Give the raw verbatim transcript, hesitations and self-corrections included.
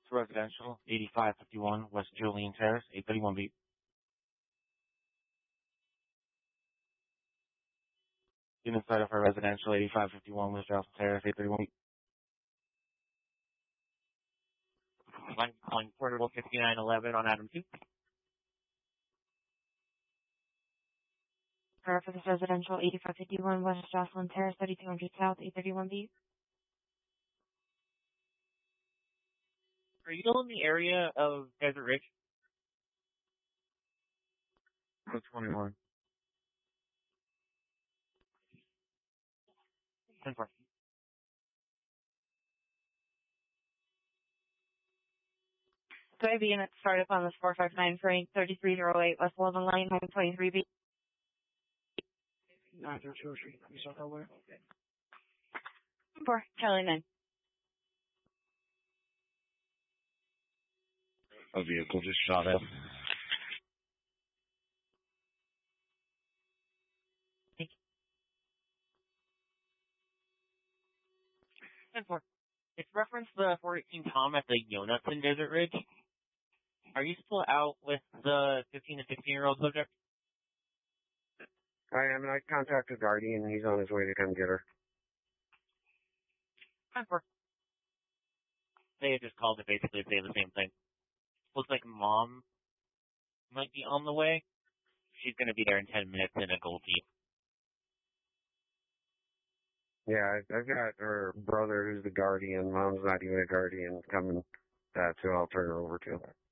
Residential, eighty-five fifty-one West Julian Terrace, eight thirty-one B. Unit site for residential, eighty-five fifty-one West Julian Terrace, eight thirty-one B. Line calling portable fifty-nine eleven on Adam two. For this residential, eighty-five fifty-one West Jocelyn Terrace, thirty-two hundred South, eight thirty-one B. Are you still in the area of Desert Ridge? twenty-one. ten four. So I have a unit started on this four five nine for thirty-three oh eight West Walden Line, nine twenty-three B. nine through two oh three. You saw that way? Okay. four, Charlie nine. A vehicle just shot up. ten four. It's referenced the four eighteen Tom at the Yonuts in Desert Ridge. Are you still out with the fifteen and sixteen year old subject? I am, and I contacted Guardian. He's on his way to come get her. ten four. They had just called to basically say the same thing. Looks like mom might be on the way. She's going to be there in ten minutes in a gold Jeep. Yeah, I- I've got her brother who's the Guardian. Mom's not even a Guardian coming, uh, so I'll turn her over to her.